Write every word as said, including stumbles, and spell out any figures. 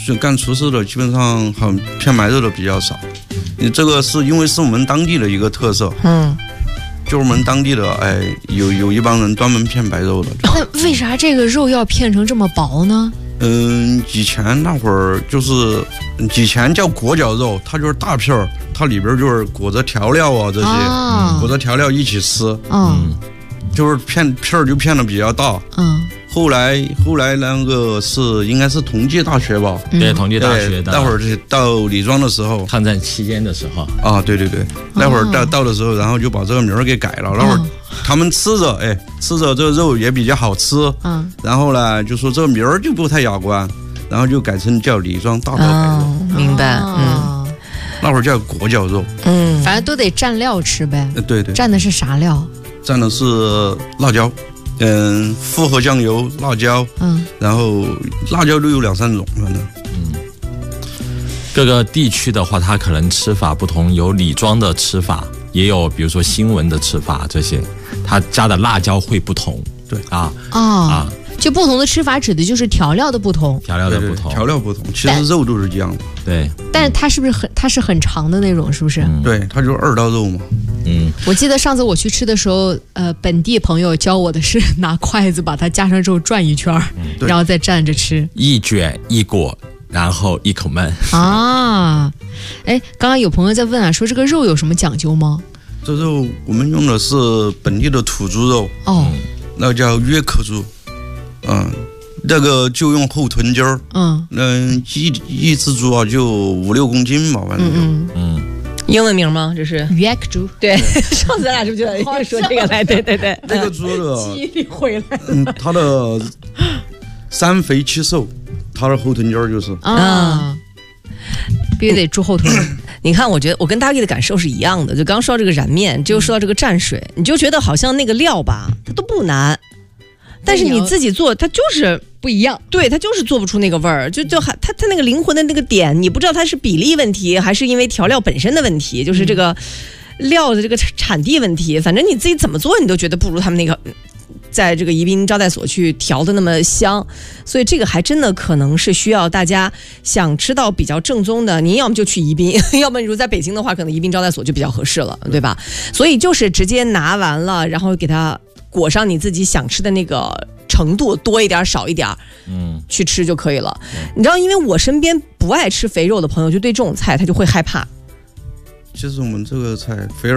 就干厨师的基本上好像片白肉的比较少。你这个是因为是我们当地的一个特色，嗯，就是我们当地的哎有有一帮人专门片白肉的。 那为啥这个肉要片成这么薄呢？ 嗯，以前那会儿就是以前叫裹脚肉，它就是大片儿，它里边就是裹着调料啊这些，啊、裹着调料一起吃，嗯，就是片片儿就片的比较大，嗯。后来后来那个是应该是同济大学吧？ 对，同济大学的。 那会儿到李庄的时候， 抗战期间的时候啊，对对对，那会儿到到的时候，然后就把这个名儿给改了。那会儿他们吃着，哎，吃着这个肉也比较好吃，嗯，然后呢，就说这个名儿就不太雅观，然后就改成叫李庄大头白肉。 哦、明白，嗯， 那会儿叫裹脚肉， 嗯，反正都得蘸料吃呗。 对对， 蘸的是啥料？ 蘸的是辣椒。嗯，复合酱油、辣椒，嗯，然后辣椒都有两三种，反正，嗯， 各个地区的话，它可能吃法不同，有李庄的吃法，也有比如说新闻的吃法，这些，它加的辣椒会不同， 对啊啊啊，就不同的吃法指的就是调料的不同， 调料的不同， 调料不同，其实肉都是一样的， 对， 但是它是不是很，它是很长的那种，是不是？ 嗯、对，它就是二刀肉嘛。 嗯，我记得上次我去吃的时候，呃，本地朋友教我的是拿筷子把它夹上之后转一圈，嗯、然后再蘸着吃， 一卷一裹，然后一口闷啊。哎，刚刚有朋友在问啊，说这个肉有什么讲究吗？ 这肉我们用的是本地的土猪肉，哦，那个叫约克猪，嗯，那个就用后臀筋儿，嗯，那一一只猪啊就五六公斤吧，反正就，嗯。嗯英文名吗？这是约克猪。 对，上次咱俩是不是就说这个来？对对对， 那个猪的记忆力回来。 嗯，它的三肥七瘦，它的后臀筋就是啊，必须得猪后臀。 你看，我觉得我跟大力的感受是一样的。就刚说到这个燃面，就说到这个蘸水，你就觉得好像那个料吧，它都不难，但是你自己做，它就是不一样。 对，它就是做不出那个味儿，就就还它它那个灵魂的那个点，你不知道它是比例问题，还是因为调料本身的问题，就是这个料的这个产地问题。反正你自己怎么做，你都觉得不如他们那个在这个宜宾招待所去调的那么香。所以这个还真的可能是需要大家想吃到比较正宗的，您要么就去宜宾，要么如果在北京的话，可能宜宾招待所就比较合适了，对吧？所以就是直接拿完了，然后给它裹上你自己想吃的那个程度，多一点少一点，嗯，去吃就可以了。你知道，因为我身边不爱吃肥肉的朋友，就对这种菜他就会害怕。 其实我们这个菜肥